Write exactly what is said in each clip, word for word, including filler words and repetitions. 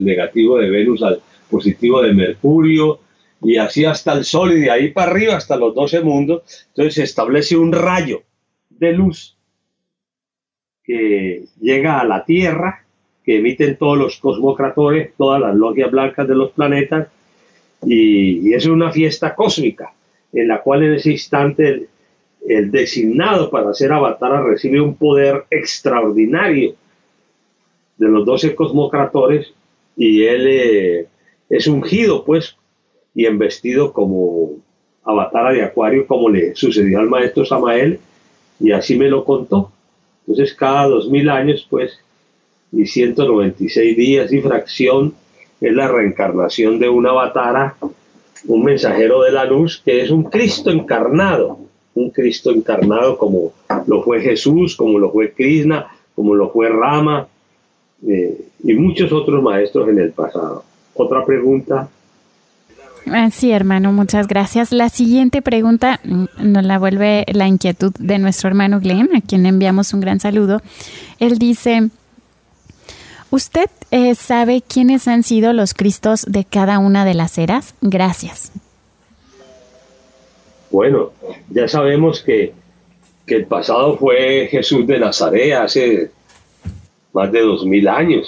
negativo de Venus al positivo de Mercurio, y así hasta el Sol, y de ahí para arriba hasta los doce mundos. Entonces se establece un rayo de luz que llega a la Tierra, que emiten todos los cosmocratores, todas las logias blancas de los planetas, y, y es una fiesta cósmica, en la cual en ese instante el, el designado para ser Avatara recibe un poder extraordinario de los doce cosmocratores, y él eh, es ungido, pues, y embestido como Avatara de Acuario, como le sucedió al maestro Samael, y así me lo contó. Entonces cada dos mil años, pues, y ciento noventa y seis días y fracción, es la reencarnación de un Avatara, un mensajero de la luz, que es un Cristo encarnado, un Cristo encarnado como lo fue Jesús, como lo fue Krishna, como lo fue Rama, eh, y muchos otros maestros en el pasado. Otra pregunta. Sí, hermano, muchas gracias. La siguiente pregunta nos la vuelve la inquietud de nuestro hermano Glenn, a quien le enviamos un gran saludo. Él dice: ¿usted eh, sabe quiénes han sido los Cristos de cada una de las eras? Gracias. Bueno, ya sabemos que, que el pasado fue Jesús de Nazaret hace más de dos mil años.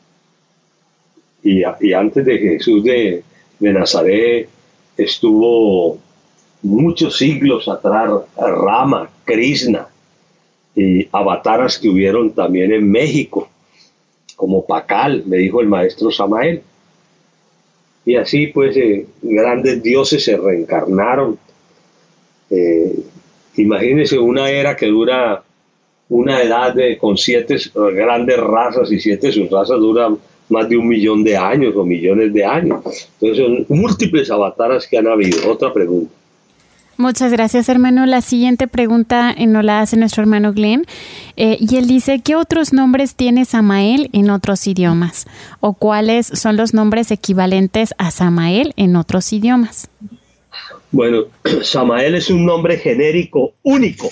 Y, y antes de Jesús de, de Nazaret estuvo muchos siglos atrás Rama, Krishna, y avataras que hubieron también en México, como Pacal, me dijo el maestro Samael. Y así pues eh, grandes dioses se reencarnaron. Eh, imagínense una era que dura una edad de, con siete grandes razas, y siete subrazas duran más de un millón de años o millones de años. Entonces son múltiples avataras que han habido. Otra pregunta. Muchas gracias, hermano. La siguiente pregunta nos la hace nuestro hermano Glenn, eh, y él dice: ¿qué otros nombres tiene Samael en otros idiomas? ¿O cuáles son los nombres equivalentes a Samael en otros idiomas? Bueno, Samael es un nombre genérico único.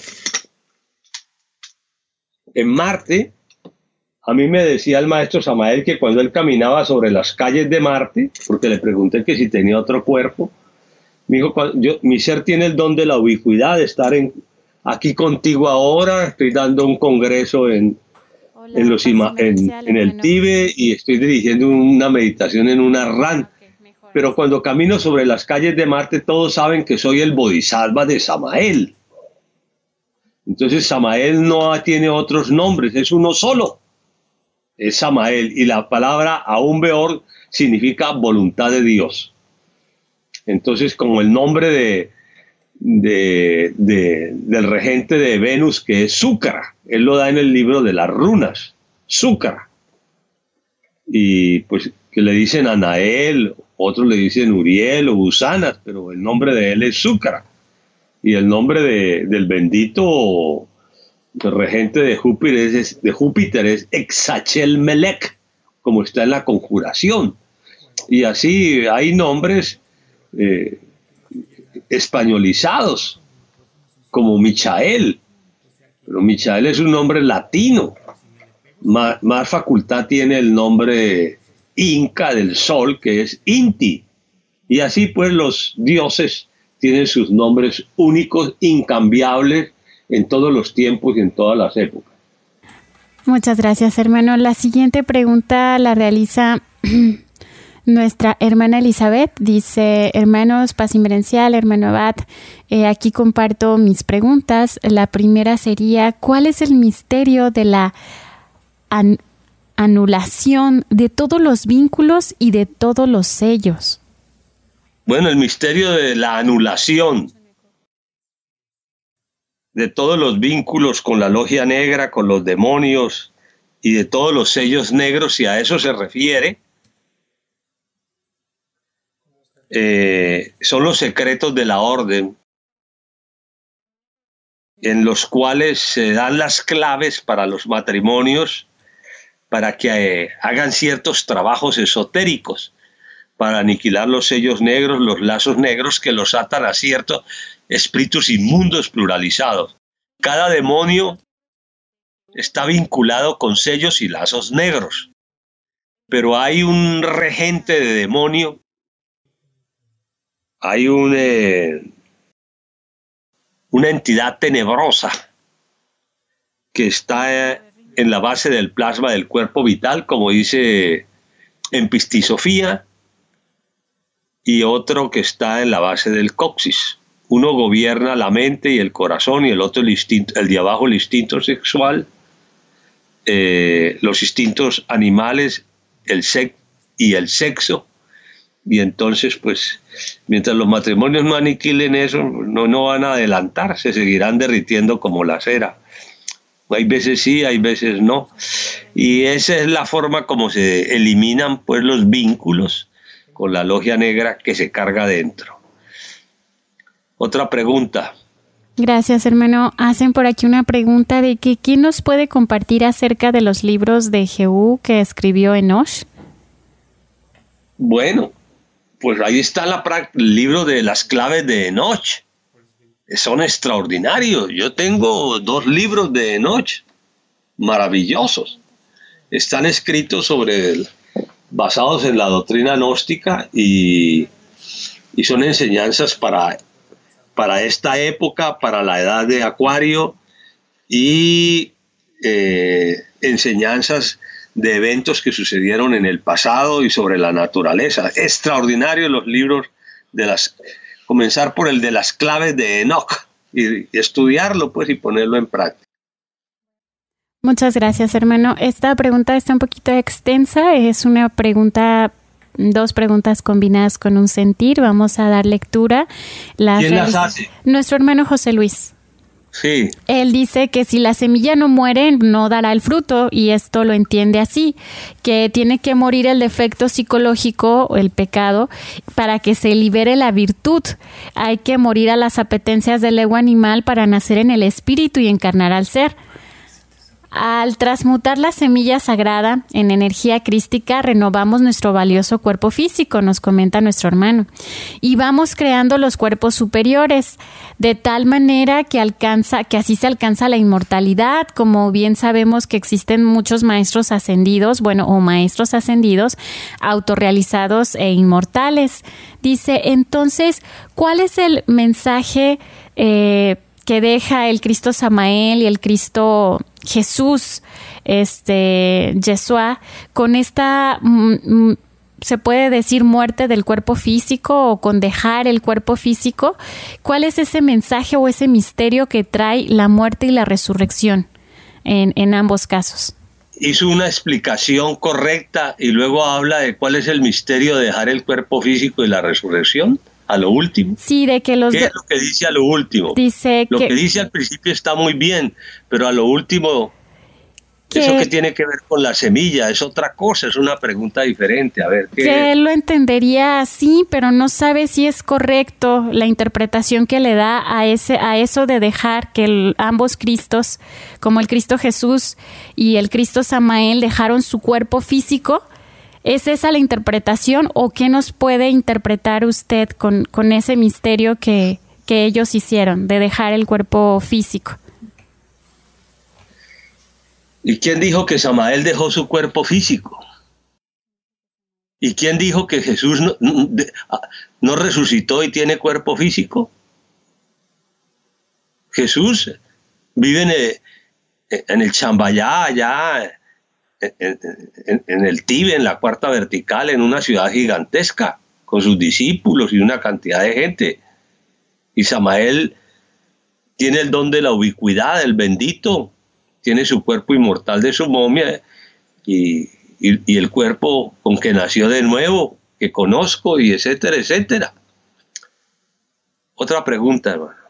En Marte, a mí me decía el maestro Samael que cuando él caminaba sobre las calles de Marte, porque le pregunté que si tenía otro cuerpo, me dijo: yo, mi ser tiene el don de la ubicuidad, de estar en, aquí contigo ahora, estoy dando un congreso en, Hola, en, los ima, en, en el Tíbet, y estoy dirigiendo una meditación en una ran. Okay, pero cuando camino sobre las calles de Marte, todos saben que soy el Bodhisattva de Samael. Entonces Samael no tiene otros nombres, es uno solo. Es Samael, y la palabra Aún Beor significa voluntad de Dios. Entonces, como el nombre de, de, de, del regente de Venus, que es Súcara, él lo da en el libro de las runas, Súcara. Y pues que le dicen Anael, otros le dicen Uriel o Busanas, pero el nombre de él es Súcara. Y el nombre de, del bendito el regente de Júpiter es, de Júpiter es Exachel Melech, como está en la conjuración. Y así hay nombres eh, españolizados, como Michael. Pero Michael es un nombre latino. Más, más facultad tiene el nombre inca del sol, que es Inti. Y así pues los dioses tienen sus nombres únicos, incambiables, en todos los tiempos y en todas las épocas. Muchas gracias, hermano. La siguiente pregunta la realiza nuestra hermana Elizabeth. Dice: hermanos Paz Inverencial, hermano Abad, eh, aquí comparto mis preguntas. La primera sería: ¿cuál es el misterio de la an- anulación de todos los vínculos y de todos los sellos? Bueno, el misterio de la anulación de todos los vínculos con la logia negra, con los demonios y de todos los sellos negros, si a eso se refiere, eh, son los secretos de la orden, en los cuales se dan las claves para los matrimonios, para que eh, hagan ciertos trabajos esotéricos, para aniquilar los sellos negros, los lazos negros que los atan a ciertos espíritus inmundos pluralizados. Cada demonio está vinculado con sellos y lazos negros. pero hay un regente de demonio, hay un, eh, una entidad tenebrosa que está eh, en la base del plasma del cuerpo vital, como dice en Pistisofía, y otro que está en la base del coxis. Uno gobierna la mente y el corazón, y el otro el instinto, el de abajo el instinto sexual, eh, los instintos animales, el sex y el sexo. Y entonces, pues, mientras los matrimonios no aniquilen eso, no, no van a adelantar, se seguirán derritiendo como la cera. Hay veces sí, hay veces no. Y esa es la forma como se eliminan, pues, los vínculos con la logia negra que se carga dentro. Otra pregunta. Gracias, hermano. Hacen por aquí una pregunta de que ¿quién nos puede compartir acerca de los libros de Jehú que escribió Enoch? Bueno, pues ahí está la, el libro de las claves de Enoch. Son extraordinarios. Yo tengo dos libros de Enoch maravillosos. Están escritos sobre el, basados en la doctrina gnóstica y, y son enseñanzas para, para esta época, para la edad de Acuario, y eh, enseñanzas de eventos que sucedieron en el pasado y sobre la naturaleza. Extraordinarios los libros de las... Comenzar por el de las claves de Enoch y, y estudiarlo, pues, y ponerlo en práctica. Muchas gracias, hermano. Esta pregunta está un poquito extensa. Es una pregunta, dos preguntas combinadas con un sentir. Vamos a dar lectura. Las ¿Quién las hace? Nuestro hermano José Luis. Sí. Él dice que si la semilla no muere, no dará el fruto, y esto lo entiende así, que tiene que morir el defecto psicológico o el pecado para que se libere la virtud. Hay que morir a las apetencias del ego animal para nacer en el espíritu y encarnar al ser. Al transmutar la semilla sagrada en energía crística, renovamos nuestro valioso cuerpo físico, nos comenta nuestro hermano, y vamos creando los cuerpos superiores, de tal manera que alcanza, que así se alcanza la inmortalidad. Como bien sabemos que existen muchos maestros ascendidos, bueno, o maestros ascendidos, autorrealizados e inmortales. Dice, entonces, ¿cuál es el mensaje eh, que deja el Cristo Samael y el Cristo Jesús, este, Yeshua, con esta, mm, se puede decir, muerte del cuerpo físico, o con dejar el cuerpo físico? ¿Cuál es ese mensaje o ese misterio que trae la muerte y la resurrección en, en ambos casos? Hizo una explicación correcta y luego habla de cuál es el misterio de dejar el cuerpo físico y la resurrección. A lo último. Sí, de que los... ¿Qué es lo que dice a lo último? Dice lo que... que dice al principio está muy bien, pero a lo último, que... eso que tiene que ver con la semilla es otra cosa, es una pregunta diferente. A ver, ¿qué? Que él lo entendería así, pero no sabe si es correcto la interpretación que le da a ese, a eso de dejar que el, ambos Cristos, como el Cristo Jesús y el Cristo Samael, dejaron su cuerpo físico. ¿Es esa la interpretación, o qué nos puede interpretar usted con, con ese misterio que, que ellos hicieron de dejar el cuerpo físico? ¿Y quién dijo que Samael dejó su cuerpo físico? ¿Y quién dijo que Jesús no, no resucitó y tiene cuerpo físico? Jesús vive en el, en el Chambayá, allá En, en, en el Tíbet, en la cuarta vertical, en una ciudad gigantesca, con sus discípulos y una cantidad de gente. Y Samael tiene el don de la ubicuidad, el bendito, tiene su cuerpo inmortal de su momia y, y, y el cuerpo con que nació de nuevo, que conozco, y etcétera, etcétera. Otra pregunta, hermano.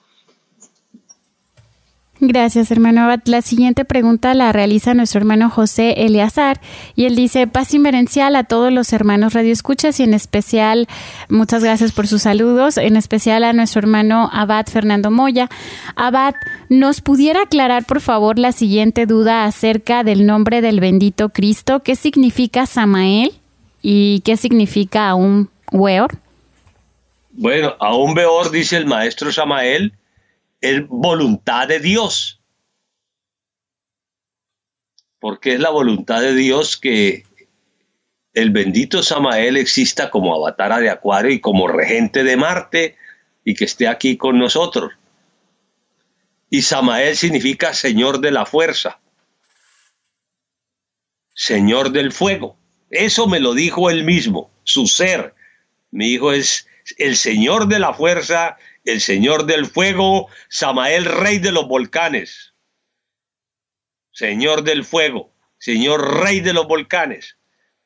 Gracias, hermano Abad. La siguiente pregunta la realiza nuestro hermano José Eleazar, y él dice: paz inverencial a todos los hermanos radioescuchas, y en especial, muchas gracias por sus saludos, en especial a nuestro hermano Abad Fernando Moya. Abad, ¿nos pudiera aclarar, por favor, la siguiente duda acerca del nombre del bendito Cristo? ¿Qué significa Samael y qué significa Aún Weor? Bueno, Aún Weor, dice el maestro Samael, es voluntad de Dios, porque es la voluntad de Dios que el bendito Samael exista como avatar de Acuario y como regente de Marte y que esté aquí con nosotros. Y Samael significa Señor de la fuerza, Señor del fuego. Eso me lo dijo él mismo, su ser. Mi hijo es el Señor de la fuerza, el Señor del fuego, Samael, rey de los volcanes. Señor del fuego, Señor rey de los volcanes.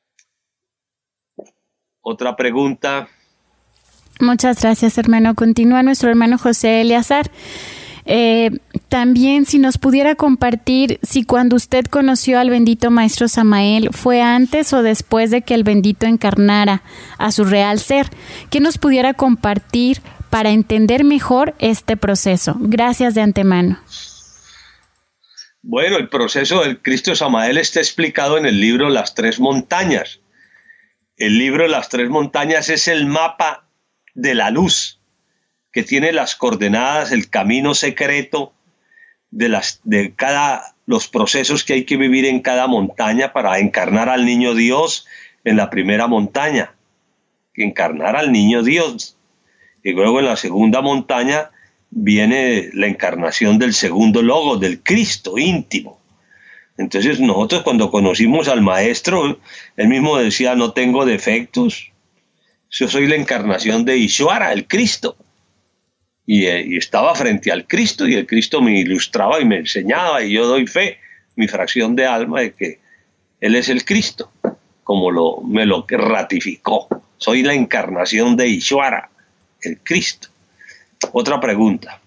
Otra pregunta. Muchas gracias, hermano. Continúa nuestro hermano José Eleazar. Eh, también si nos pudiera compartir si cuando usted conoció al bendito Maestro Samael fue antes o después de que el bendito encarnara a su real ser, que nos pudiera compartir para entender mejor este proceso. Gracias de antemano. Bueno, el proceso del Cristo Samael está explicado en el libro Las Tres Montañas. El libro Las Tres Montañas es el mapa de la luz que tiene las coordenadas, el camino secreto de, las, de cada, los procesos que hay que vivir en cada montaña para encarnar al niño Dios en la primera montaña, encarnar al niño Dios. Y luego en la segunda montaña viene la encarnación del segundo logo, del Cristo íntimo. Entonces nosotros cuando conocimos al maestro, él mismo decía, no tengo defectos, yo soy la encarnación de Ishvara, el Cristo. Y, y estaba frente al Cristo y el Cristo me ilustraba y me enseñaba y yo doy fe, mi fracción de alma, de que Él es el Cristo, como lo, me lo ratificó. Soy la encarnación de Ishvara, el Cristo. Otra pregunta.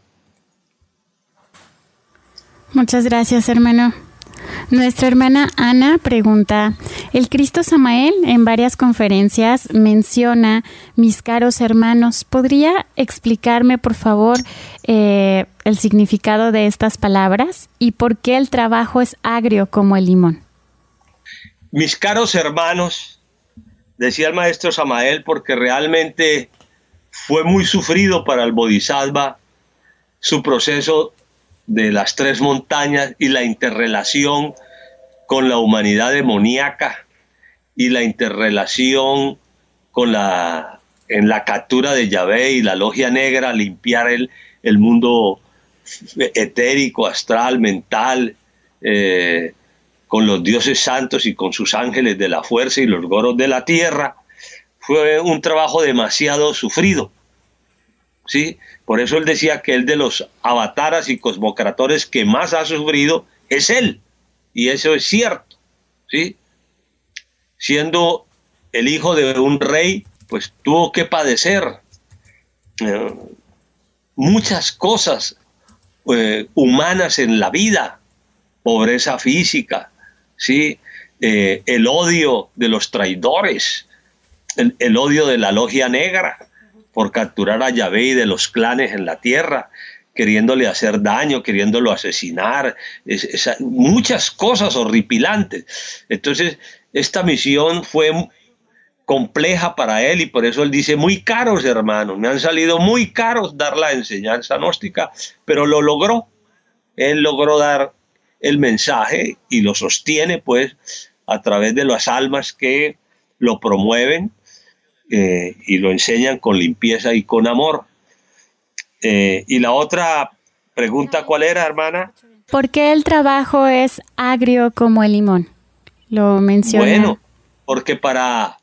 Muchas gracias, hermano. Nuestra hermana Ana pregunta, el Cristo Samael en varias conferencias menciona, mis caros hermanos, ¿podría explicarme por favor eh, el significado de estas palabras y por qué el trabajo es agrio como el limón? Mis caros hermanos, decía el maestro Samael, porque realmente fue muy sufrido para el Bodhisattva su proceso de las tres montañas y la interrelación con la humanidad demoníaca y la interrelación con la en la captura de Yahvé y la logia negra, limpiar el, el mundo etérico, astral, mental, eh, con los dioses santos y con sus ángeles de la fuerza y los goros de la tierra. Fue un trabajo demasiado sufrido, ¿sí? Por eso él decía que él de los avataras y cosmocratores que más ha sufrido es él, y eso es cierto, ¿sí? Siendo el hijo de un rey, pues tuvo que padecer eh, muchas cosas eh, humanas en la vida, pobreza física, ¿sí? Eh, el odio de los traidores, el, el odio de la logia negra por capturar a Yahvé y de los clanes en la tierra, queriéndole hacer daño, queriéndolo asesinar, es, es, muchas cosas horripilantes. Entonces, esta misión fue compleja para él y por eso él dice, muy caros hermanos, me han salido muy caros dar la enseñanza gnóstica, pero lo logró. Él logró dar el mensaje y lo sostiene pues a través de las almas que lo promueven eh, y lo enseñan con limpieza y con amor. Eh, y la otra pregunta, ¿cuál era, hermana? ¿Por qué el trabajo es agrio como el limón? Lo menciona. Bueno, porque para,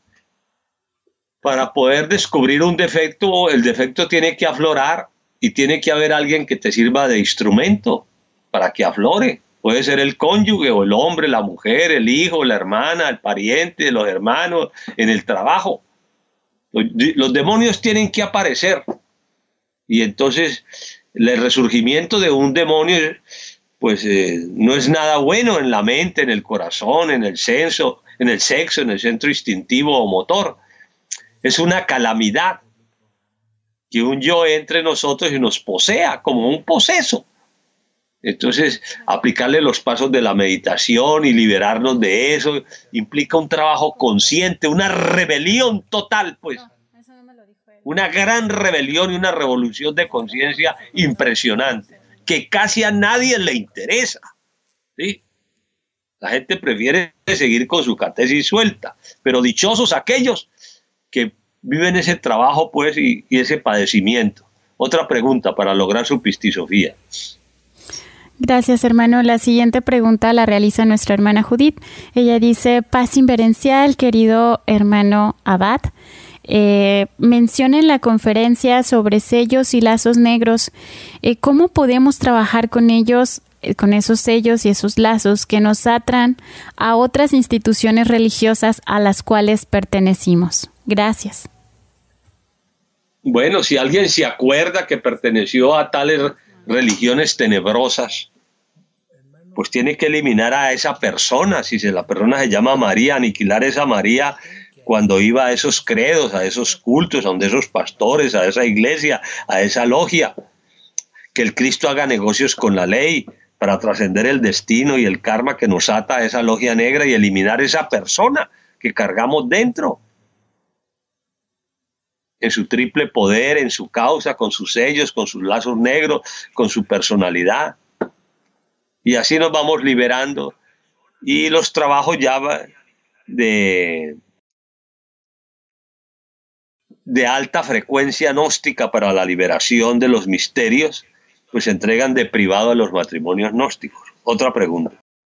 para poder descubrir un defecto, el defecto tiene que aflorar y tiene que haber alguien que te sirva de instrumento para que aflore. Puede ser el cónyuge o el hombre, la mujer, el hijo, la hermana, el pariente, los hermanos, en el trabajo. Los, los demonios tienen que aparecer. Y entonces el resurgimiento de un demonio pues eh, no es nada bueno en la mente, en el corazón, en el sexo, en el sexo, en el centro instintivo o motor. Es una calamidad que un yo entre nosotros y nos posea como un poseso. Entonces, aplicarle los pasos de la meditación y liberarnos de eso implica un trabajo consciente, una rebelión total, pues. Una gran rebelión y una revolución de conciencia impresionante, que casi a nadie le interesa, ¿sí? La gente prefiere seguir con su catesis suelta, pero dichosos aquellos que viven ese trabajo pues y, y ese padecimiento. Otra pregunta para lograr su pistisofía. Gracias, hermano. La siguiente pregunta la realiza nuestra hermana Judith. Ella dice: paz inverencial, querido hermano Abad. Eh, menciona en la conferencia sobre sellos y lazos negros. Eh, ¿Cómo podemos trabajar con ellos, eh, con esos sellos y esos lazos que nos atan a otras instituciones religiosas a las cuales pertenecimos? Gracias. Bueno, si alguien se acuerda que perteneció a tales religiones tenebrosas, pues tiene que eliminar a esa persona. Si la persona se llama María, aniquilar esa María cuando iba a esos credos, a esos cultos, a donde esos pastores, a esa iglesia, a esa logia. Que el Cristo haga negocios con la ley para trascender el destino y el karma que nos ata a esa logia negra y eliminar esa persona que cargamos dentro, en su triple poder, en su causa, con sus sellos, con sus lazos negros, con su personalidad. Y así nos vamos liberando. Y los trabajos ya de, de alta frecuencia gnóstica para la liberación de los misterios, pues se entregan de privado a los matrimonios gnósticos. Otra pregunta.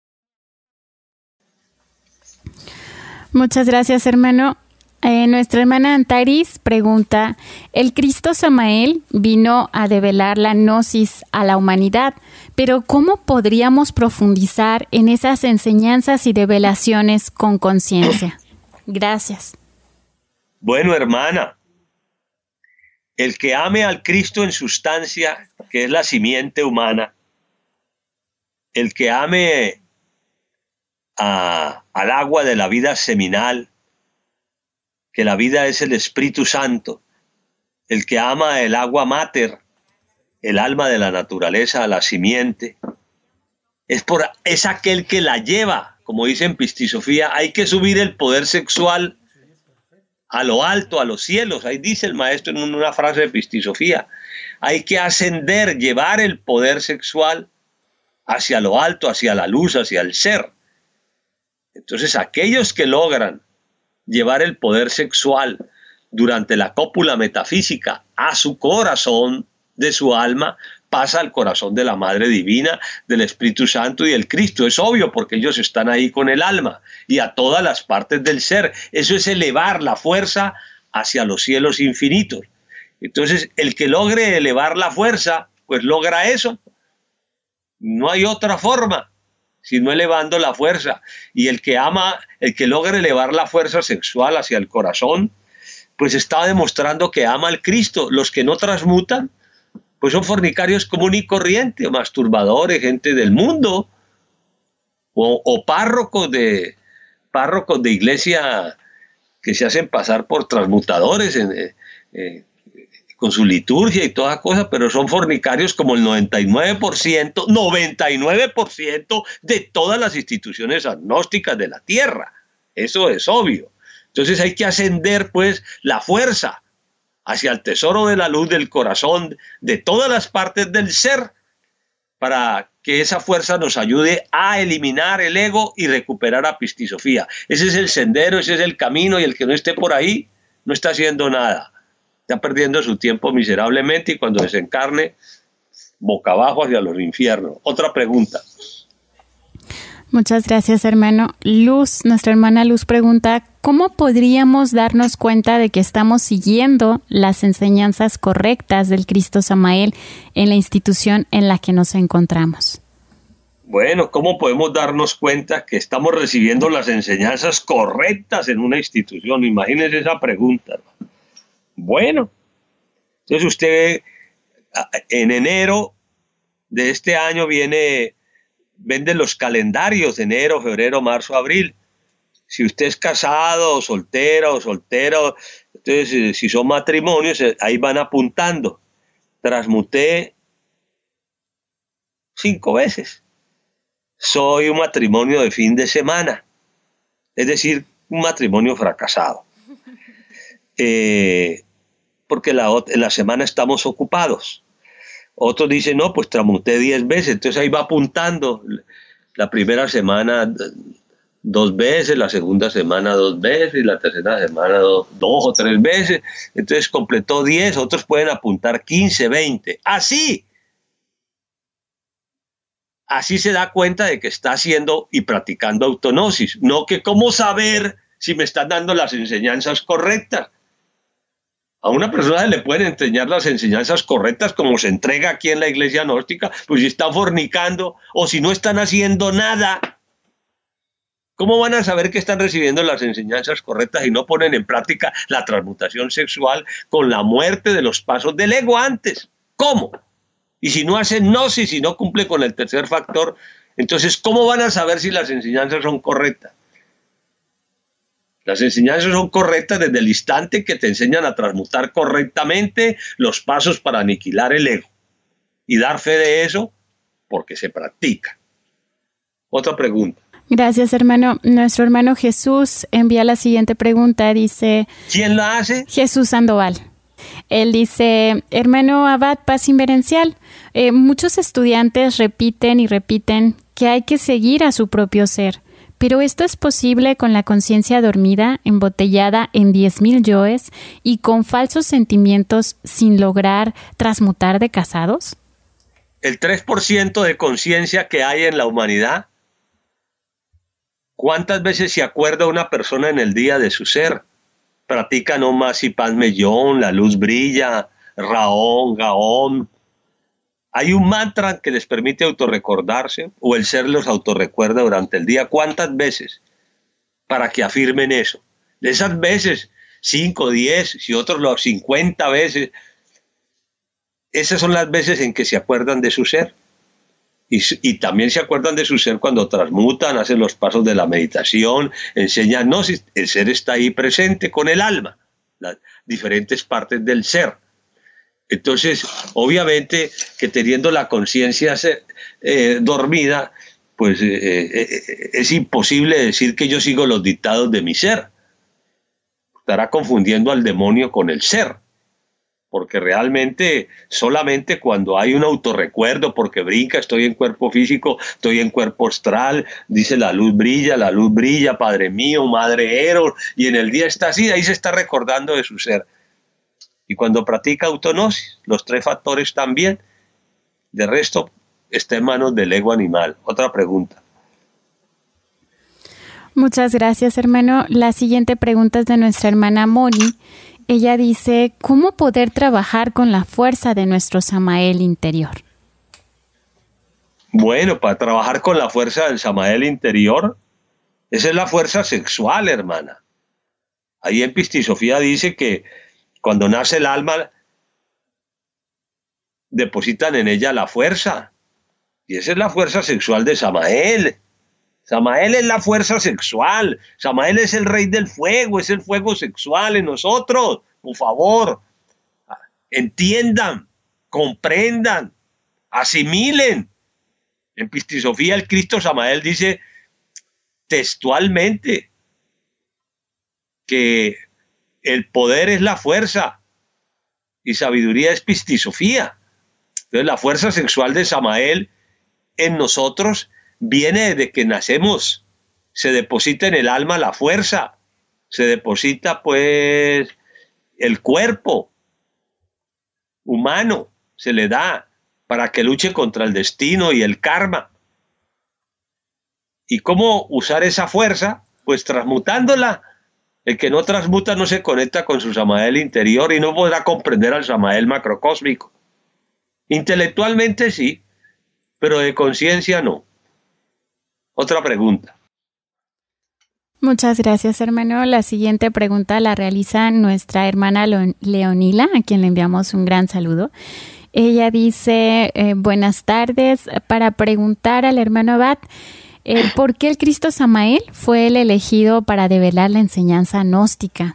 Muchas gracias, hermano. Eh, nuestra hermana Antaris pregunta: el Cristo Samael vino a develar la gnosis a la humanidad, pero ¿cómo podríamos profundizar en esas enseñanzas y develaciones con conciencia? Gracias. Bueno, hermana, el que ame al Cristo en sustancia, que es la simiente humana, el que ame a, al agua de la vida seminal, que la vida es el Espíritu Santo, el que ama el agua mater, el alma de la naturaleza, la simiente, es, por, es aquel que la lleva, como dice en Pistisofía. Hay que subir el poder sexual a lo alto, a los cielos. Ahí dice el maestro en una frase de Pistisofía: hay que ascender, llevar el poder sexual hacia lo alto, hacia la luz, hacia el ser. Entonces, aquellos que logran llevar el poder sexual durante la cópula metafísica a su corazón, de su alma, pasa al corazón de la Madre Divina, del Espíritu Santo y del Cristo. Es obvio, porque ellos están ahí con el alma y a todas las partes del ser. Eso es elevar la fuerza hacia los cielos infinitos. Entonces, el que logre elevar la fuerza, pues logra eso. No hay otra forma sino elevando la fuerza. Y el que ama, el que logra elevar la fuerza sexual hacia el corazón, pues está demostrando que ama al Cristo. Los que no transmutan, pues son fornicarios común y corriente, o masturbadores, gente del mundo, o, o párrocos de párrocos de iglesia que se hacen pasar por transmutadores en, eh, eh, con su liturgia y toda cosa, pero son fornicarios como el noventa y nueve por ciento, noventa y nueve por ciento de todas las instituciones agnósticas de la tierra. Eso es obvio. Entonces hay que ascender pues la fuerza hacia el tesoro de la luz del corazón, de todas las partes del ser, para que esa fuerza nos ayude a eliminar el ego y recuperar a Pistisofía. Ese es el sendero, ese es el camino, y el que no esté por ahí no está haciendo nada. Está perdiendo su tiempo miserablemente, y cuando desencarne, boca abajo hacia los infiernos. Otra pregunta. Muchas gracias, hermano. Luz, nuestra hermana Luz pregunta: ¿cómo podríamos darnos cuenta de que estamos siguiendo las enseñanzas correctas del Cristo Samael en la institución en la que nos encontramos? Bueno, ¿cómo podemos darnos cuenta que estamos recibiendo las enseñanzas correctas en una institución? Imagínense esa pregunta, hermano. Bueno, entonces usted en enero de este año viene, vende los calendarios de enero, febrero, marzo, abril. Si usted es casado o soltera o soltero, entonces si son matrimonios, ahí van apuntando. Transmuté cinco veces. Soy un matrimonio de fin de semana, es decir, un matrimonio fracasado. Eh, porque la, en la semana estamos ocupados. Otros dicen, no, pues transmuté diez veces, entonces ahí va apuntando. La primera semana dos veces, la segunda semana dos veces y la tercera semana dos, dos o tres veces. Entonces completó diez, otros pueden apuntar quince, veinte. Así. Así se da cuenta de que está haciendo y practicando autognosis. No que cómo saber si me están dando las enseñanzas correctas. A una persona le pueden enseñar las enseñanzas correctas como se entrega aquí en la iglesia gnóstica, pues si están fornicando o si no están haciendo nada. ¿Cómo van a saber que están recibiendo las enseñanzas correctas y no ponen en práctica la transmutación sexual con la muerte de los pasos del ego antes? ¿Cómo? Y si no hacen gnosis, si no cumple con el tercer factor, entonces ¿cómo van a saber si las enseñanzas son correctas? Las enseñanzas son correctas desde el instante que te enseñan a transmutar correctamente los pasos para aniquilar el ego. Y dar fe de eso porque se practica. Otra pregunta. Gracias, hermano. Nuestro hermano Jesús envía la siguiente pregunta. Dice... ¿Quién la hace? Jesús Sandoval. Él dice, hermano Abad, paz inverencial. Eh, muchos estudiantes repiten y repiten que hay que seguir a su propio ser. Pero esto es posible con la conciencia dormida, embotellada en diez mil yoes y con falsos sentimientos sin lograr transmutar de casados. El tres por ciento de conciencia que hay en la humanidad. ¿Cuántas veces se acuerda una persona en el día de su ser? Practica no más y paz mellón, la luz brilla, raón, gaón. Hay un mantra que les permite autorrecordarse o el ser los autorrecuerda durante el día. ¿Cuántas veces? Para que afirmen eso. De esas veces, cinco, diez, si otros lo cincuenta veces, esas son las veces en que se acuerdan de su ser. Y, y también se acuerdan de su ser cuando transmutan, hacen los pasos de la meditación, enseñan, no, si el ser está ahí presente con el alma, las diferentes partes del ser. Entonces, obviamente que teniendo la conciencia eh, dormida, pues eh, eh, es imposible decir que yo sigo los dictados de mi ser. Estará confundiendo al demonio con el ser. Porque realmente solamente cuando hay un autorrecuerdo, porque brinca, estoy en cuerpo físico, estoy en cuerpo astral, dice la luz brilla, la luz brilla, Padre mío, Madre Eros, y en el día está así, ahí se está recordando de su ser. Y cuando practica autognosis, los tres factores también, de resto está en manos del ego animal. Otra pregunta. Muchas gracias, hermano. La siguiente pregunta es de nuestra hermana Moni. Ella dice, ¿cómo poder trabajar con la fuerza de nuestro Samael interior? Bueno, para trabajar con la fuerza del Samael interior, esa es la fuerza sexual, hermana. Ahí en Pistisofía dice que cuando nace el alma, depositan en ella la fuerza. Y esa es la fuerza sexual de Samael. Samael es la fuerza sexual. Samael es el rey del fuego, es el fuego sexual en nosotros. Por favor, entiendan, comprendan, asimilen. En Pistisofía el Cristo Samael dice textualmente que el poder es la fuerza y sabiduría es Pistisofía. Entonces la fuerza sexual de Samael en nosotros viene desde que nacemos, se deposita en el alma la fuerza, se deposita pues el cuerpo humano, se le da para que luche contra el destino y el karma. ¿Y cómo usar esa fuerza? Pues transmutándola. El que no transmuta no se conecta con su Samael interior y no podrá comprender al Samael macrocósmico. Intelectualmente sí, pero de conciencia no. Otra pregunta. Muchas gracias, hermano. La siguiente pregunta la realiza nuestra hermana Leonila, a quien le enviamos un gran saludo. Ella dice, eh, buenas tardes, para preguntar al hermano Abad, eh, ¿por qué el Cristo Samael fue el elegido para develar la enseñanza gnóstica?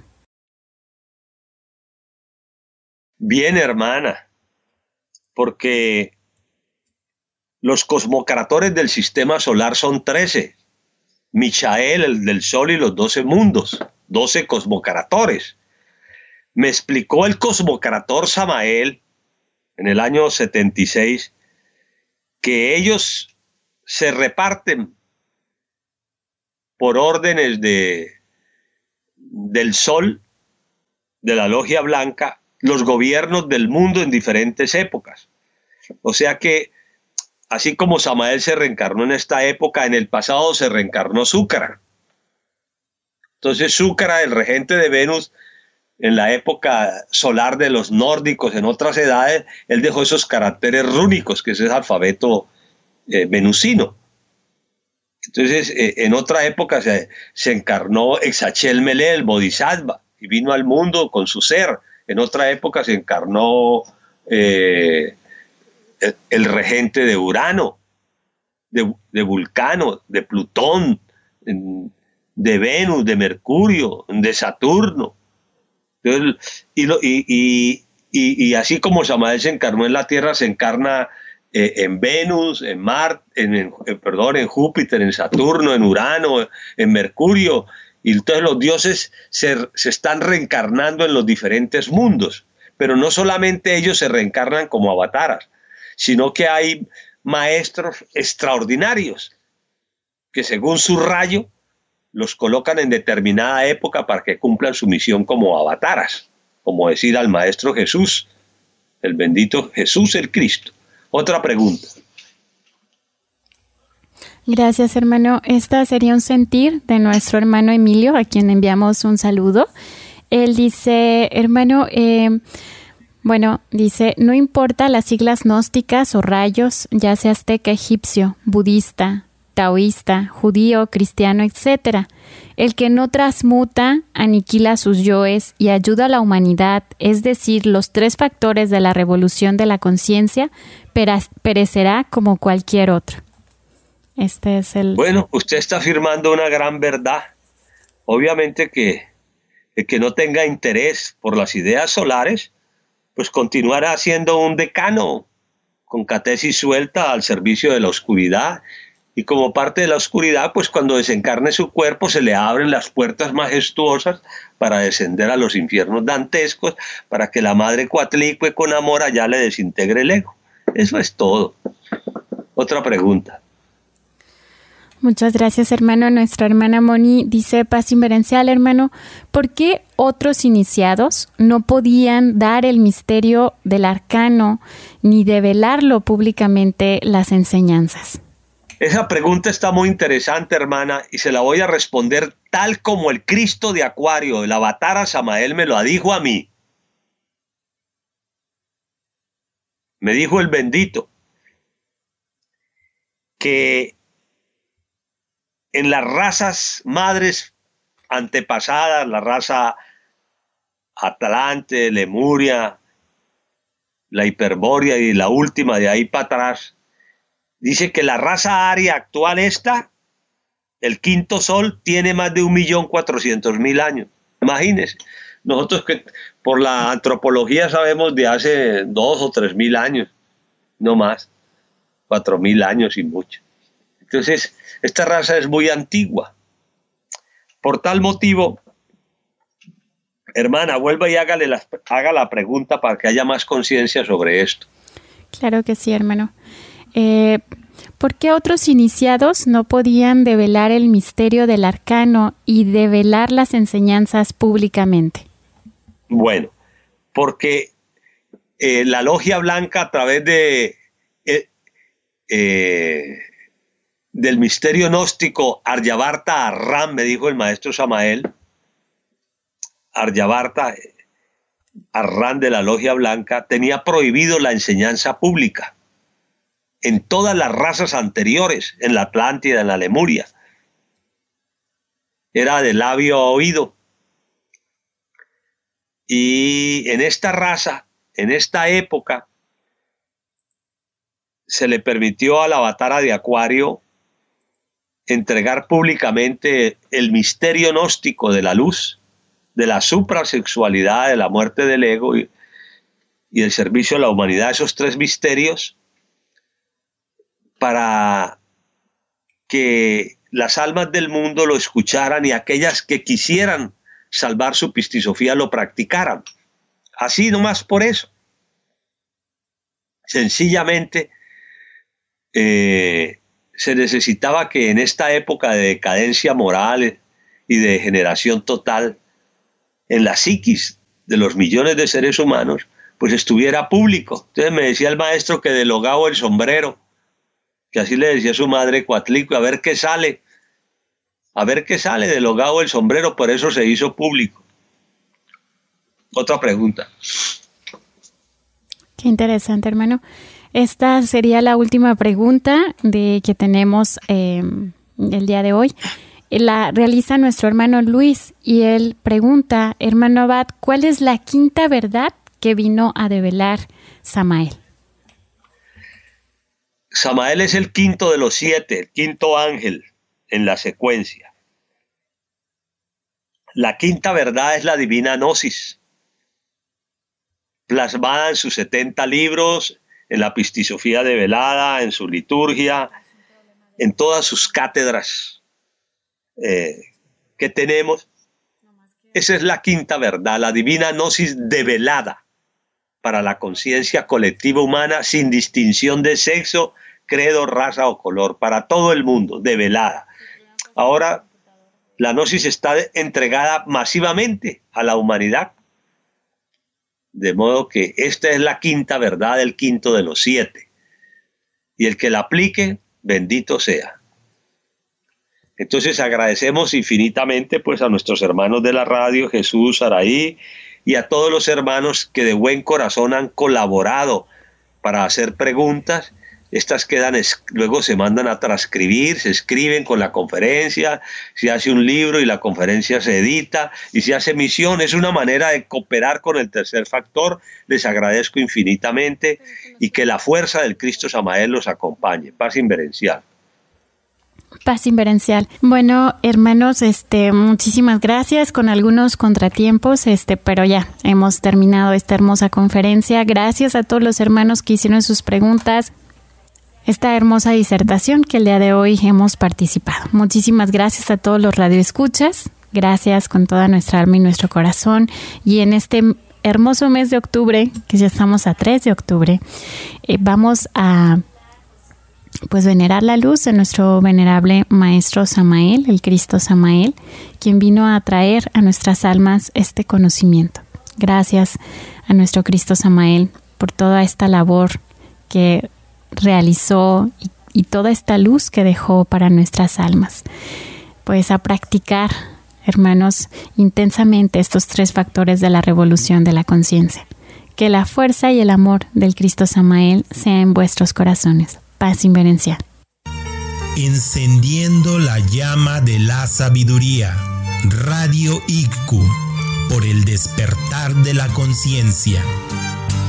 Bien, hermana, porque los cosmocratores del sistema solar son trece. Michael, el del Sol y los doce mundos, doce cosmocratores. Me explicó el cosmocrator Samael en el año setenta y seis que ellos se reparten por órdenes de, del Sol, de la Logia Blanca, los gobiernos del mundo en diferentes épocas. O sea que, así como Samael se reencarnó en esta época, en el pasado se reencarnó Zúcara. Entonces Zúcara, el regente de Venus, en la época solar de los nórdicos, en otras edades, él dejó esos caracteres rúnicos, que es el alfabeto eh, venusino. Entonces, eh, en otra época se, se encarnó Exachel Melé, el Bodhisattva, y vino al mundo con su ser. En otra época se encarnó eh, el, el regente de Urano, de, de Vulcano, de Plutón, de Venus, de Mercurio, de Saturno. Entonces, y, lo, y, y, y, y así como Samael se encarnó en la Tierra, se encarna eh, en Venus, en Marte, en, en, en, perdón, en Júpiter, en Saturno, en Urano, en Mercurio. Y entonces los dioses se, se están reencarnando en los diferentes mundos. Pero no solamente ellos se reencarnan como avataras, sino que hay maestros extraordinarios que según su rayo los colocan en determinada época para que cumplan su misión como avataras, como decir al Maestro Jesús, el bendito Jesús el Cristo. Otra pregunta. Gracias, hermano. Esta sería un sentir de nuestro hermano Emilio, a quien enviamos un saludo. Él dice, hermano, eh, bueno, dice, no importa las siglas gnósticas o rayos, ya sea azteca, egipcio, budista, taoísta, judío, cristiano, etcétera. El que no transmuta, aniquila sus yoes y ayuda a la humanidad, es decir, los tres factores de la revolución de la conciencia, perecerá como cualquier otro. Este es el... Bueno, usted está afirmando una gran verdad. Obviamente que el que no tenga interés por las ideas solares, pues continuará siendo un decano con catesis suelta al servicio de la oscuridad. Y como parte de la oscuridad, pues cuando desencarne su cuerpo se le abren las puertas majestuosas para descender a los infiernos dantescos, para que la madre Coatlicue con amor allá le desintegre el ego. Eso es todo. Otra pregunta. Muchas gracias, hermano. Nuestra hermana Moni dice, paz inverencial, hermano, ¿por qué otros iniciados no podían dar el misterio del arcano ni develarlo públicamente las enseñanzas? Esa pregunta está muy interesante, hermana, y se la voy a responder tal como el Cristo de Acuario, el avatar Samael, me lo dijo a mí. Me dijo el bendito que en las razas madres antepasadas, la raza Atlante, Lemuria, la Hiperbórea y la última de ahí para atrás, dice que la raza aria actual esta, el quinto sol, tiene más de un millón cuatrocientos mil años. Imagínense, nosotros que por la antropología sabemos de hace dos o tres mil años, no más, cuatro mil años y mucho. Entonces, esta raza es muy antigua. Por tal motivo, hermana, vuelva y hágale la, haga la pregunta para que haya más conciencia sobre esto. Claro que sí, hermano. Eh, ¿Por qué otros iniciados no podían develar el misterio del arcano y develar las enseñanzas públicamente? Bueno, porque eh, la Logia Blanca a través de eh, eh, del misterio gnóstico Aryavarta Arran, me dijo el maestro Samael, Aryavarta Arran de la Logia Blanca, tenía prohibido la enseñanza pública en todas las razas anteriores, en la Atlántida, en la Lemuria. Era de labio a oído. Y en esta raza, en esta época, se le permitió a la avatara de Acuario entregar públicamente el misterio gnóstico de la luz, de la suprasexualidad, de la muerte del ego y, y el servicio a la humanidad, esos tres misterios, para que las almas del mundo lo escucharan y aquellas que quisieran salvar su pistisofía lo practicaran. Así nomás por eso. Sencillamente, eh, se necesitaba que en esta época de decadencia moral y de degeneración total, en la psiquis de los millones de seres humanos, pues estuviera público. Entonces me decía el maestro que de logado el sombrero, que así le decía su madre Cuatlico, a ver qué sale, a ver qué sale de logado el sombrero, por eso se hizo público. Otra pregunta. Qué interesante, hermano. Esta sería la última pregunta de que tenemos eh, el día de hoy. La realiza nuestro hermano Luis y él pregunta, hermano Abad, ¿cuál es la quinta verdad que vino a develar Samael? Samael es el quinto de los siete, el quinto ángel en la secuencia. La quinta verdad es la divina gnosis, plasmada en sus setenta libros, en la Pistisofía develada, en su liturgia, en todas sus cátedras eh, que tenemos. Esa es la quinta verdad, la divina gnosis develada para la conciencia colectiva humana sin distinción de sexo, credo, raza o color, para todo el mundo, develada. Ahora la gnosis está entregada masivamente a la humanidad, de modo que esta es la quinta verdad, el quinto de los siete, y el que la aplique, bendito sea. Entonces agradecemos infinitamente pues a nuestros hermanos de la radio, Jesús, Araí, y a todos los hermanos que de buen corazón han colaborado para hacer preguntas. Estas quedan, luego se mandan a transcribir, se escriben con la conferencia, se hace un libro y la conferencia se edita y se hace misión. Es una manera de cooperar con el tercer factor. Les agradezco infinitamente y que la fuerza del Cristo Samael los acompañe. Paz inverencial. Paz inverencial. Bueno, hermanos, este, muchísimas gracias con algunos contratiempos, este, pero ya hemos terminado esta hermosa conferencia. Gracias a todos los hermanos que hicieron sus preguntas. Esta hermosa disertación que el día de hoy hemos participado. Muchísimas gracias a todos los radioescuchas. Gracias con toda nuestra alma y nuestro corazón. Y en este hermoso mes de octubre, que ya estamos a tres de octubre, eh, vamos a pues venerar la luz de nuestro venerable Maestro Samael, el Cristo Samael, quien vino a traer a nuestras almas este conocimiento. Gracias a nuestro Cristo Samael por toda esta labor que realizó y, y toda esta luz que dejó para nuestras almas. Pues a practicar, hermanos, intensamente estos tres factores de la revolución de la conciencia. Que la fuerza y el amor del Cristo Samael sea en vuestros corazones. Paz inverencial. Encendiendo la llama de la sabiduría. Radio I C C U, por el despertar de la conciencia.